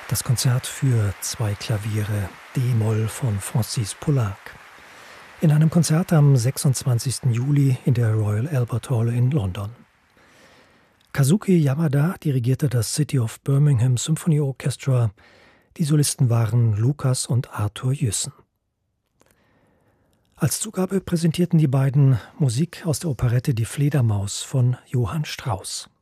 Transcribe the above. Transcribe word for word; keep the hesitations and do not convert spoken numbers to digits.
Das Konzert für zwei Klaviere d-Moll von Francis Poulenc. In einem Konzert am sechsundzwanzigsten Juli in der Royal Albert Hall in London. Kazuki Yamada dirigierte das City of Birmingham Symphony Orchestra. Die Solisten waren Lukas und Arthur Jüssen. Als Zugabe präsentierten die beiden Musik aus der Operette Die Fledermaus von Johann Strauss.